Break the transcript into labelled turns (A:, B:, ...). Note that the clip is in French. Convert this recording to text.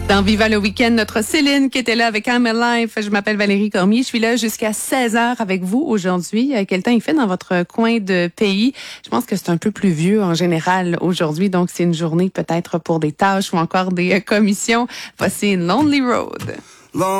A: Dans Viva le week-end, notre Céline qui était là avec I'm Alive. Je m'appelle Valérie Cormier. Je suis là jusqu'à 16h avec vous aujourd'hui. Quel temps il fait dans votre coin de pays? Je pense que c'est un peu plus vieux en général aujourd'hui. Donc, c'est une journée peut-être pour des tâches ou encore des commissions. Voici Lonely Road.